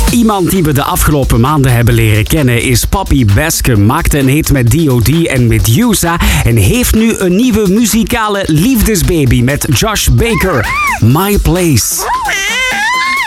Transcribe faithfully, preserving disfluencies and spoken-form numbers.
Iemand die we de afgelopen maanden hebben leren kennen is Papi Beske. Maakte een hit met D O D en Medusa en heeft nu een nieuwe muzikale liefdesbaby met Josh Baker. My Place.